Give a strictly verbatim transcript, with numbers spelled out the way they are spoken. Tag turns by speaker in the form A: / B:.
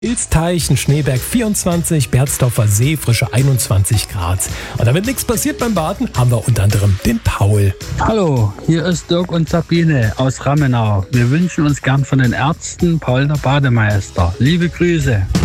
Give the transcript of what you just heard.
A: Ilsteichen, Schneeberg vierundzwanzig, Berzdorfer See, frische einundzwanzig Grad. Und damit nichts passiert beim Baden, haben wir unter anderem den Paul.
B: Hallo, hier ist Dirk und Sabine aus Rammenau. Wir wünschen uns gern von den Ärzten Paul der Bademeister. Liebe Grüße.